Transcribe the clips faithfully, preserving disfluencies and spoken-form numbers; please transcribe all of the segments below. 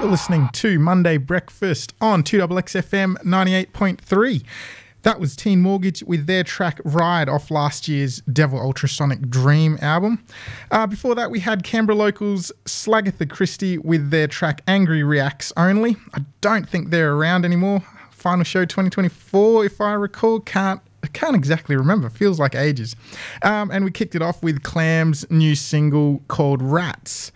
You're listening to Monday Breakfast on two X X F M ninety-eight point three. That was Teen Mortgage with their track Ride off last year's Devil Ultrasonic Dream album. Uh, before that, we had Canberra locals Slagatha Christie with their track Angry Reacts Only. I don't think they're around anymore. Final show twenty twenty-four, if I recall. Can't I can't exactly remember. Feels like ages. Um, and we kicked it off with Clam's new single called Rats.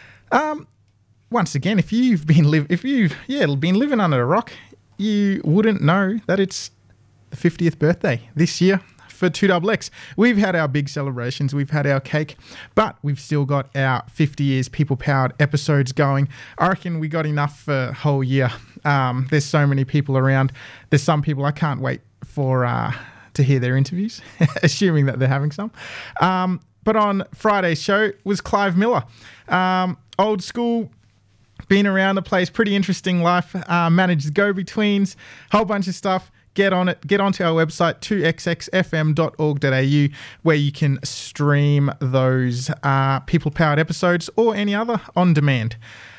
Um, once again, if you've been live, if you've yeah been living under a rock, you wouldn't know that it's the fiftieth birthday this year for two X X. We've had our big celebrations, we've had our cake, but we've still got our fifty years people-powered episodes going. I reckon we got enough for a whole year. Um, there's so many people around. There's some people I can't wait for uh, to hear their interviews, assuming that they're having some. Um, but on Friday's show was Clive Miller. Um, old school, been around the place, pretty interesting life, uh, managed go-betweens, whole bunch of stuff. Get on it. Get onto our website, two x x f m dot org dot a u, where you can stream those uh, people-powered episodes or any other on demand.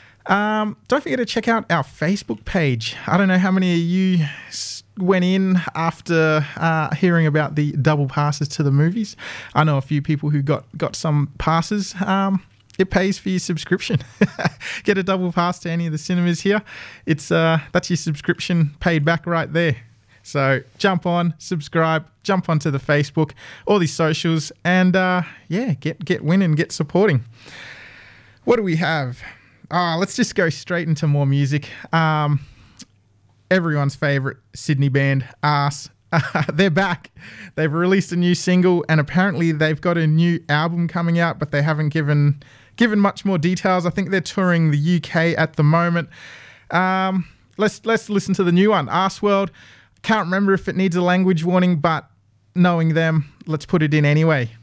Um, don't forget to check out our Facebook page. I don't know how many of you went in after uh, hearing about the double passes to the movies. I know a few people who got, got some passes. Um, it pays for your subscription. Get a double pass to any of the cinemas here. It's uh, that's your subscription paid back right there. So jump on, subscribe, jump onto the Facebook, all these socials, and uh, yeah, get get winning, get supporting. What do we have? Ah, let's just go straight into more music. Um, everyone's favourite Sydney band, Arse. Uh, they're back. They've released a new single, and apparently they've got a new album coming out, but they haven't given given much more details. I think they're touring the U K at the moment. Um, let's let's listen to the new one, Arse World. Can't remember if it needs a language warning, but knowing them, let's put it in anyway.